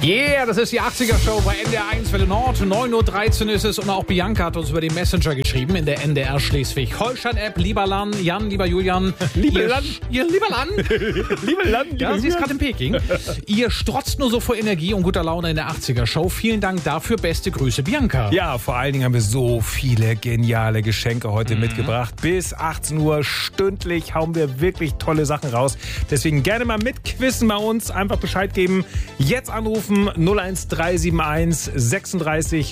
Yeah, das ist die 80er-Show bei NDR 1 Welle Nord. 9:13 Uhr ist es und auch Bianca hat uns über den Messenger geschrieben in der NDR Schleswig-Holstein-App. Lieber Lan, Jan, lieber Julian. Lieber Lan. Lieber Lan. Lieber Lan. Ja, sie ist gerade in Peking. Ihr strotzt nur so vor Energie und guter Laune in der 80er-Show. Vielen Dank dafür. Beste Grüße, Bianca. Ja, vor allen Dingen haben wir so viele geniale Geschenke heute mitgebracht. Bis 18 Uhr stündlich hauen wir wirklich tolle Sachen raus. Deswegen gerne mal mitquissen bei uns. Einfach Bescheid geben. Jetzt anrufen 01371 36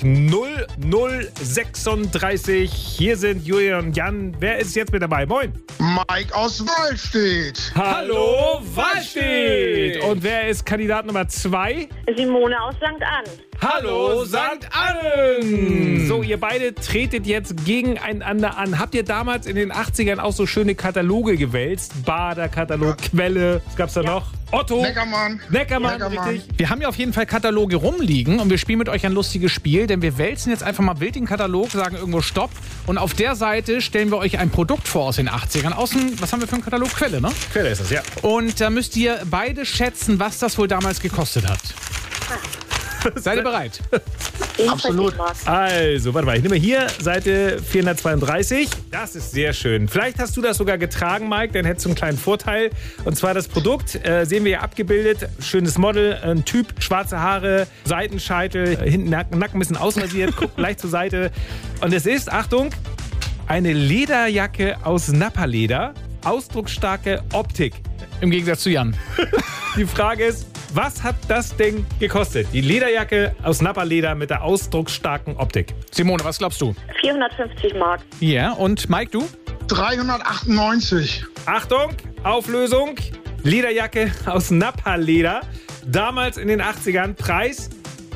0036. Hier sind Julian und Jan. Wer ist jetzt mit dabei? Moin. Mike aus Wallstedt. Hallo, Wallstedt. Und wer ist Kandidat Nummer 2? Simone aus St. Ann. Hallo, St. Ann! So, ihr beide tretet jetzt gegeneinander an. Habt ihr damals in den 80ern auch so schöne Kataloge gewälzt? Bader-Katalog, Quelle, was gab's da noch? Otto. Neckermann, richtig. Wir haben ja auf jeden Fall Kataloge rumliegen und wir spielen mit euch ein lustiges Spiel, denn wir wälzen jetzt einfach mal wild den Katalog, sagen irgendwo Stopp und auf der Seite stellen wir euch ein Produkt vor aus den 80ern. Außen, was haben wir für einen Katalog? Quelle, ne? Quelle ist das, ja. Und da müsst ihr beide schätzen, was das wohl damals gekostet hat. Seid ihr bereit? Absolut. Also, warte mal, ich nehme hier Seite 432. Das ist sehr schön. Vielleicht hast du das sogar getragen, Mike, dann hättest du einen kleinen Vorteil. Und zwar das Produkt, sehen wir hier abgebildet. Schönes Model, ein Typ, schwarze Haare, Seitenscheitel, hinten Nacken ein bisschen ausrasiert, guckt leicht zur Seite. Und es ist, Achtung, eine Lederjacke aus Nappa-Leder, ausdrucksstarke Optik. Im Gegensatz zu Jan. Die Frage ist, was hat das Ding gekostet? Die Lederjacke aus Nappa-Leder mit der ausdrucksstarken Optik. Simone, was glaubst du? 450 Mark. Ja, und Mike, du? 398. Achtung, Auflösung. Lederjacke aus Nappa-Leder. Damals in den 80ern. Preis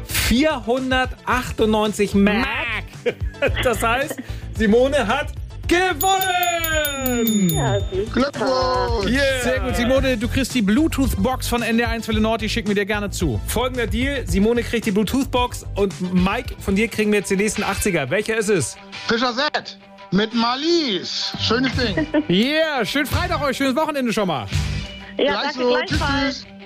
498 Mark. Das heißt, Simone hat gewonnen! Ja, super. Glückwunsch. Yeah. Sehr gut, Simone, du kriegst die Bluetooth-Box von NDR 1 Welle Nord, die schicken wir dir gerne zu. Folgender Deal, Simone kriegt die Bluetooth-Box und Mike, von dir kriegen wir jetzt den nächsten 80er. Welcher ist es? Fischer Set mit Marlies. Schönes Ding. Yeah, schönen Freitag euch, schönes Wochenende schon mal. Ja, Gleich danke so. gleichfalls. Tschüss.